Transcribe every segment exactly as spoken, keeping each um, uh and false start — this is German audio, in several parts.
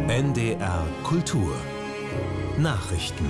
N D R Kultur Nachrichten.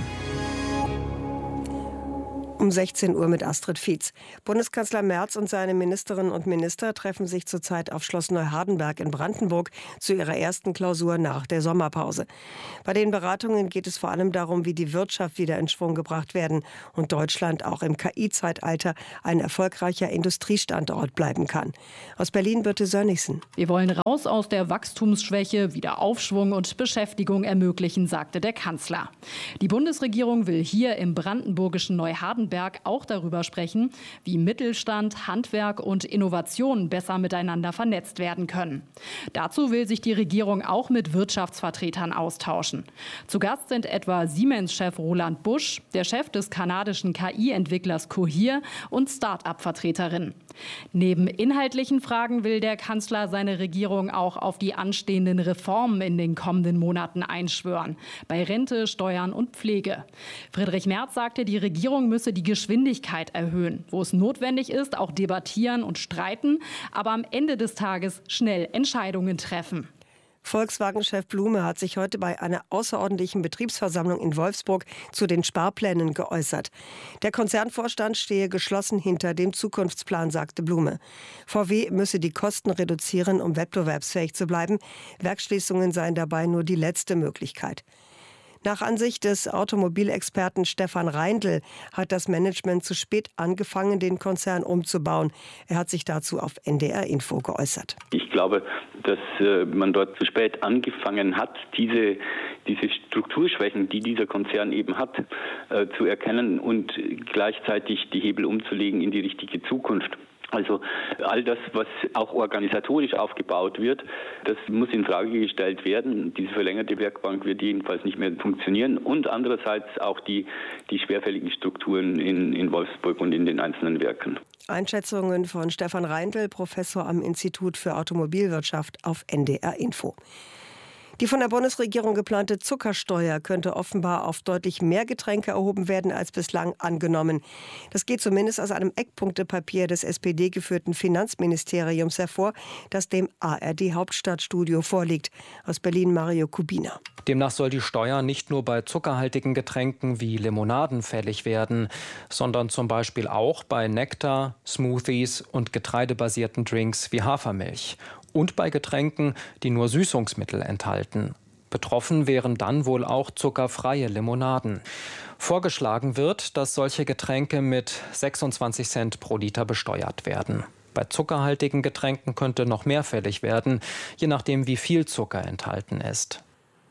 Um sechzehn Uhr mit Astrid Fietz. Bundeskanzler Merz und seine Ministerinnen und Minister treffen sich zurzeit auf Schloss Neuhardenberg in Brandenburg zu ihrer ersten Klausur nach der Sommerpause. Bei den Beratungen geht es vor allem darum, wie die Wirtschaft wieder in Schwung gebracht werden und Deutschland auch im K I-Zeitalter ein erfolgreicher Industriestandort bleiben kann. Aus Berlin Birte Sönnigsen. Wir wollen raus aus der Wachstumsschwäche, wieder Aufschwung und Beschäftigung ermöglichen, sagte der Kanzler. Die Bundesregierung will hier im brandenburgischen Neuhardenberg auch darüber sprechen, wie Mittelstand, Handwerk und Innovation besser miteinander vernetzt werden können. Dazu will sich die Regierung auch mit Wirtschaftsvertretern austauschen. Zu Gast sind etwa Siemens-Chef Roland Busch, der Chef des kanadischen K I-Entwicklers Cohere und Start-up-Vertreterinnen. Neben inhaltlichen Fragen will der Kanzler seine Regierung auch auf die anstehenden Reformen in den kommenden Monaten einschwören, bei Rente, Steuern und Pflege. Friedrich Merz sagte, die Regierung müsse die Geschwindigkeit erhöhen, wo es notwendig ist, auch debattieren und streiten, aber am Ende des Tages schnell Entscheidungen treffen. Volkswagen-Chef Blume hat sich heute bei einer außerordentlichen Betriebsversammlung in Wolfsburg zu den Sparplänen geäußert. Der Konzernvorstand stehe geschlossen hinter dem Zukunftsplan, sagte Blume. V W müsse die Kosten reduzieren, um wettbewerbsfähig zu bleiben. Werksschließungen seien dabei nur die letzte Möglichkeit. Nach Ansicht des Automobilexperten Stefan Reindl hat das Management zu spät angefangen, den Konzern umzubauen. Er hat sich dazu auf N D R Info geäußert. Ich glaube, dass äh, man dort zu spät angefangen hat, diese, diese Strukturschwächen, die dieser Konzern eben hat, äh, zu erkennen und gleichzeitig die Hebel umzulegen in die richtige Zukunft. Also all das, was auch organisatorisch aufgebaut wird, das muss in Frage gestellt werden. Diese verlängerte Werkbank wird jedenfalls nicht mehr funktionieren. Und andererseits auch die, die schwerfälligen Strukturen in, in Wolfsburg und in den einzelnen Werken. Einschätzungen von Stefan Reindl, Professor am Institut für Automobilwirtschaft auf N D R Info. Die von der Bundesregierung geplante Zuckersteuer könnte offenbar auf deutlich mehr Getränke erhoben werden als bislang angenommen. Das geht zumindest aus einem Eckpunktepapier des S P D-geführten Finanzministeriums hervor, das dem A R D-Hauptstadtstudio vorliegt. Aus Berlin Mario Kubina. Demnach soll die Steuer nicht nur bei zuckerhaltigen Getränken wie Limonaden fällig werden, sondern zum Beispiel auch bei Nektar, Smoothies und getreidebasierten Drinks wie Hafermilch. Und bei Getränken, die nur Süßungsmittel enthalten. Betroffen wären dann wohl auch zuckerfreie Limonaden. Vorgeschlagen wird, dass solche Getränke mit sechsundzwanzig Cent pro Liter besteuert werden. Bei zuckerhaltigen Getränken könnte noch mehr fällig werden, je nachdem, wie viel Zucker enthalten ist.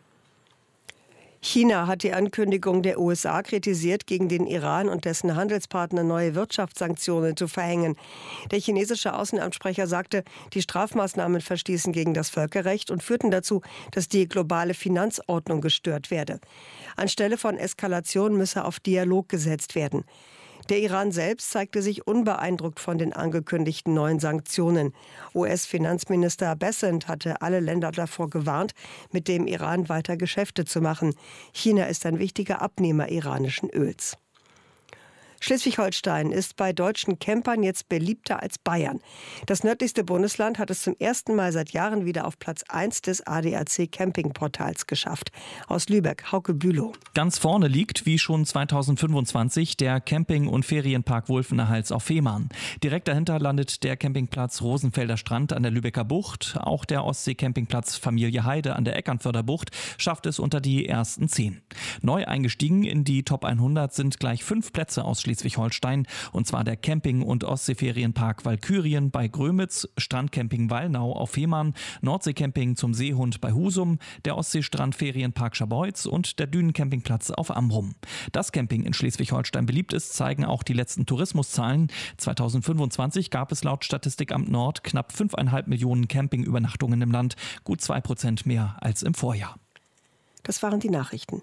China hat die Ankündigung der U S A kritisiert, gegen den Iran und dessen Handelspartner neue Wirtschaftssanktionen zu verhängen. Der chinesische Außenamtssprecher sagte, die Strafmaßnahmen verstießen gegen das Völkerrecht und führten dazu, dass die globale Finanzordnung gestört werde. Anstelle von Eskalation müsse auf Dialog gesetzt werden. Der Iran selbst zeigte sich unbeeindruckt von den angekündigten neuen Sanktionen. U S-Finanzminister Bessent hatte alle Länder davor gewarnt, mit dem Iran weiter Geschäfte zu machen. China ist ein wichtiger Abnehmer iranischen Öls. Schleswig-Holstein ist bei deutschen Campern jetzt beliebter als Bayern. Das nördlichste Bundesland hat es zum ersten Mal seit Jahren wieder auf Platz eins des A D A C Campingportals geschafft. Aus Lübeck, Hauke Bülow. Ganz vorne liegt, wie schon zweitausendfünfundzwanzig, der Camping- und Ferienpark Wulfener-Hals auf Fehmarn. Direkt dahinter landet der Campingplatz Rosenfelder Strand an der Lübecker Bucht. Auch der Ostsee-Campingplatz Familie Heide an der Eckernförder Bucht schafft es unter die ersten zehn. Neu eingestiegen in die Top hundert sind gleich fünf Plätze aus Schleswig-Holstein, und zwar der Camping- und Ostseeferienpark Walkürien bei Grömitz, Strandcamping Wallnau auf Fehmarn, Nordseecamping zum Seehund bei Husum, der Ostseestrandferienpark Scharbeutz und der Dünencampingplatz auf Amrum. Dass Camping in Schleswig-Holstein beliebt ist, zeigen auch die letzten Tourismuszahlen. zweitausendfünfundzwanzig gab es laut Statistikamt Nord knapp fünfeinhalb Millionen Campingübernachtungen im Land, gut zwei Prozent mehr als im Vorjahr. Das waren die Nachrichten.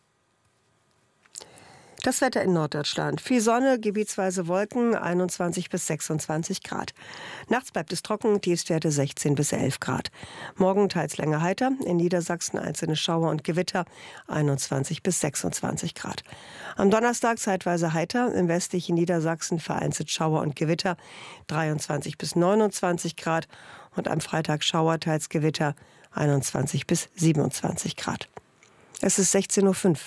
Das Wetter in Norddeutschland. Viel Sonne, gebietsweise Wolken, einundzwanzig bis sechsundzwanzig Grad. Nachts bleibt es trocken, Tiefstwerte sechzehn bis elf Grad. Morgen teils länger heiter, in Niedersachsen einzelne Schauer und Gewitter, einundzwanzig bis sechsundzwanzig Grad. Am Donnerstag zeitweise heiter, im westlichen Niedersachsen vereinzelt Schauer und Gewitter, dreiundzwanzig bis neunundzwanzig Grad. Und am Freitag Schauer, teils Gewitter, einundzwanzig bis siebenundzwanzig Grad. Es ist sechzehn Uhr fünf.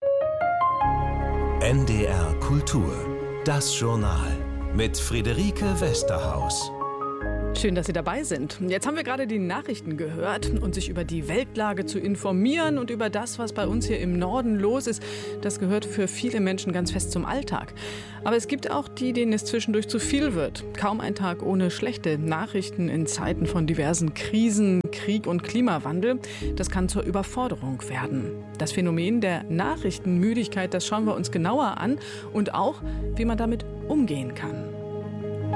N D R Kultur, das Journal mit Friederike Westerhaus. Schön, dass Sie dabei sind. Jetzt haben wir gerade die Nachrichten gehört und sich über die Weltlage zu informieren und über das, was bei uns hier im Norden los ist, das gehört für viele Menschen ganz fest zum Alltag. Aber es gibt auch die, denen es zwischendurch zu viel wird. Kaum ein Tag ohne schlechte Nachrichten in Zeiten von diversen Krisen, Krieg und Klimawandel. Das kann zur Überforderung werden. Das Phänomen der Nachrichtenmüdigkeit, das schauen wir uns genauer an und auch, wie man damit umgehen kann.